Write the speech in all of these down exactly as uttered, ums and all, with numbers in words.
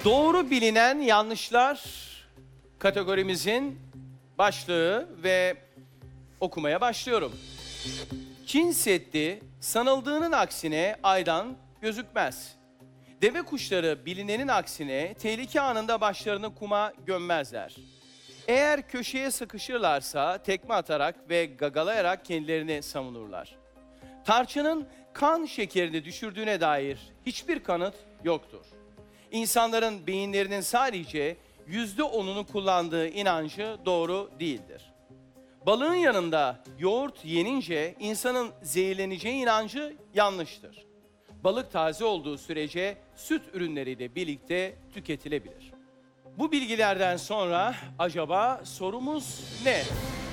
Doğru bilinen yanlışlar kategorimizin başlığı ve okumaya başlıyorum. Çin Seddi sanıldığının aksine aydan gözükmez. Deve kuşları bilinenin aksine tehlike anında başlarını kuma gömmezler. Eğer köşeye sıkışırlarsa tekme atarak ve gagalayarak kendilerini savunurlar. Tarçının kan şekerini düşürdüğüne dair hiçbir kanıt yoktur. İnsanların beyinlerinin sadece yüzde onunu kullandığı inancı doğru değildir. Balığın yanında yoğurt yenince insanın zehirleneceği inancı yanlıştır. Balık taze olduğu sürece süt ürünleriyle birlikte tüketilebilir. Bu bilgilerden sonra acaba sorumuz ne?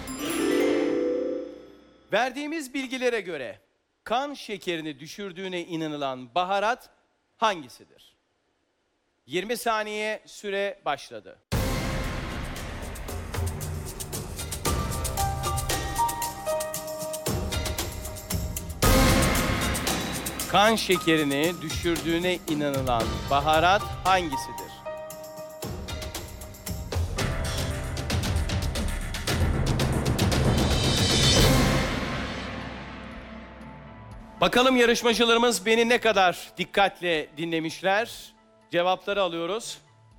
Verdiğimiz bilgilere göre kan şekerini düşürdüğüne inanılan baharat hangisidir? yirmi saniye süre başladı. Kan şekerini düşürdüğüne inanılan baharat hangisidir? Bakalım yarışmacılarımız beni ne kadar dikkatle dinlemişler. Cevapları alıyoruz.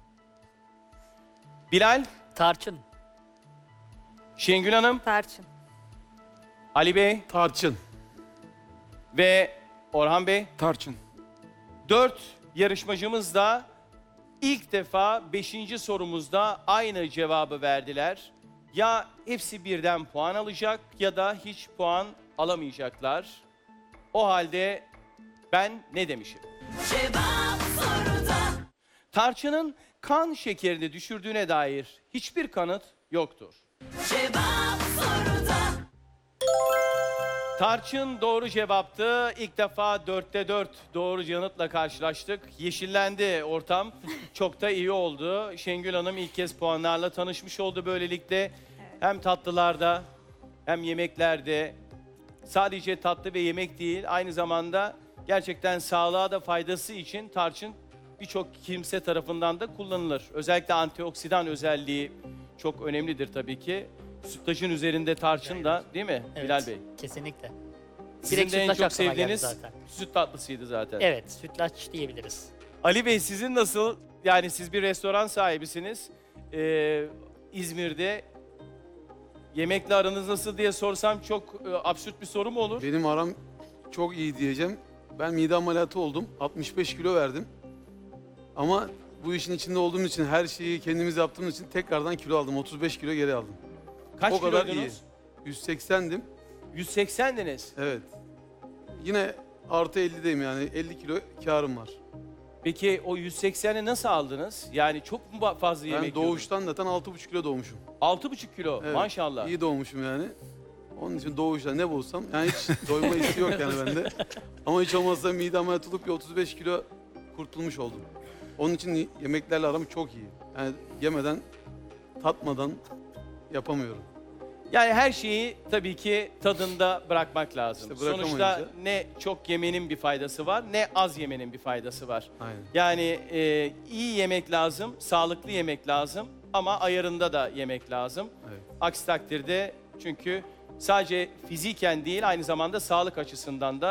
Bilal, Tarçın. Şengül Hanım, Tarçın. Ali Bey Tarçın. ve Orhan Bey. Tarçın. Dört yarışmacımız da ilk defa beşinci sorumuzda aynı cevabı verdiler. Ya hepsi birden puan alacak ya da hiç puan alamayacaklar. O halde ben ne demişim? Cevap soruda. Tarçının kan şekerini düşürdüğüne dair hiçbir kanıt yoktur. Cevap soruda. Tarçın doğru cevaptı. İlk defa dörtte dört doğru yanıtla karşılaştık. Yeşillendi ortam. Çok da iyi oldu. Şengül Hanım ilk kez puanlarla tanışmış oldu böylelikle. Hem tatlılarda hem yemeklerde. Sadece tatlı ve yemek değil, aynı zamanda gerçekten sağlığa da faydası için tarçın birçok kimse tarafından da kullanılır. Özellikle antioksidan özelliği çok önemlidir tabii ki. Sütlacın üzerinde tarçın da, değil mi Evet, Bilal Bey? Kesinlikle. Sizin Direkt de en sütlaç çok aklıma geldi sevdiğiniz zaten. süt tatlısıydı zaten. Evet, sütlaç diyebiliriz. Ali Bey sizin nasıl? Yani siz bir restoran sahibisiniz. Ee, İzmir'de yemekle aranız nasıl diye sorsam çok e, absürt bir soru mu olur? Benim aram çok iyi diyeceğim. Ben mide ameliyatı oldum. altmış beş kilo verdim. Ama bu işin içinde olduğum için, her şeyi kendimiz yaptığımız için tekrardan kilo aldım. otuz beş kilo geri aldım. Kaç o kadar iyi. kiloydunuz? yüz seksendim. yüz seksendiniz. Evet. Yine artı ellideyim yani. elli kilo kârım var. Peki o yüz sekseni nasıl aldınız? Yani çok mu ba- fazla yemek Ben yiyordunuz? doğuştan zaten altı buçuk kilo doğmuşum. altı buçuk kilo Evet, maşallah. İyi doğmuşum yani. Onun için doğuştan ne bulsam, yani hiç doyma hissi yok yani bende. Ama hiç olmazsa mide ameliyatı olup bir otuz beş kilo kurtulmuş oldum. Onun için yemeklerle aram çok iyi. Yani yemeden, tatmadan yapamıyorum. Yani her şeyi tabii ki tadında bırakmak lazım. İşte Sonuçta bırakamayınca- ne çok yemenin bir faydası var ne az yemenin bir faydası var. Aynen. Yani e, iyi yemek lazım, sağlıklı yemek lazım ama ayarında da yemek lazım. Evet. Aksi takdirde çünkü sadece fiziken değil aynı zamanda sağlık açısından da